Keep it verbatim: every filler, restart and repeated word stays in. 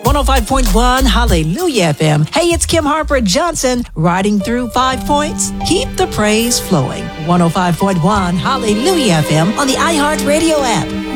one oh five point one Hallelujah F M. Hey, it's Kim Harper Johnson riding through Five Points. Keep the praise flowing. one oh five point one Hallelujah F M on the iHeartRadio app.